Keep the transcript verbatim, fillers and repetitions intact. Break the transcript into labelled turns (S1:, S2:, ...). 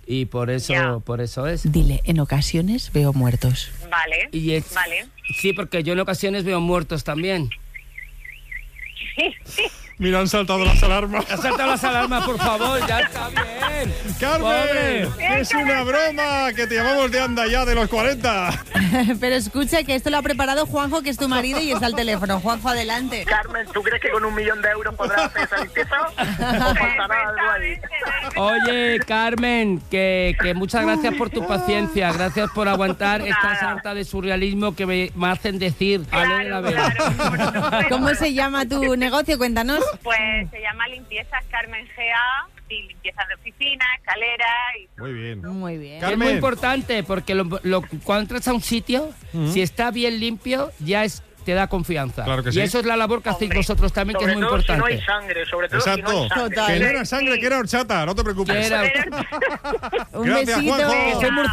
S1: y por eso,
S2: Ya.
S1: por eso es.
S3: Dile, en ocasiones veo muertos.
S2: Vale,
S1: Y es-
S2: vale.
S1: Sí, porque yo en ocasiones veo muertos también.
S2: Sí, sí.
S4: Mira, han saltado las alarmas.
S1: Ha saltado las alarmas, por favor, ya está bien.
S4: ¡Carmen!
S1: Pobre.
S4: ¡Es una broma! ¡Que te llamamos de anda ya de los cuarenta!
S3: Pero escucha que esto lo ha preparado Juanjo, que es tu marido, y está al teléfono. Juanjo, adelante.
S5: Carmen, ¿tú crees que con un millón de euros podrás hacer esa limpieza? ¿O faltará algo ahí?
S1: Oye, Carmen, que, que muchas gracias por tu paciencia, gracias por aguantar esta
S2: Nada.
S1: sarta de surrealismo que me, me hacen decir a lo de la
S2: Claro,
S1: vez.
S2: claro, por supuesto.
S3: ¿Cómo se llama tu negocio? Cuéntanos.
S2: Pues se llama Limpiezas Carmen G A, y limpiezas de oficina, escalera y...
S4: Muy bien.
S3: Muy bien.
S1: Es
S4: Carmen.
S1: muy importante porque lo, lo- cuando entras a un sitio, si está bien limpio, ya es te da confianza.
S4: Claro que
S1: y
S4: sí.
S1: eso es la labor que hacéis
S2: Hombre,
S1: vosotros también, que
S5: Sobre
S1: es muy
S5: todo si no
S1: importante.
S5: hay sangre, sobre todo si no
S4: Exacto.
S5: hay sangre.
S3: Total.
S4: Que no era sangre, que era horchata, no te preocupes.
S1: Que era-
S3: Un
S4: Gracias,
S3: besito.
S4: Juanjo.
S1: Soy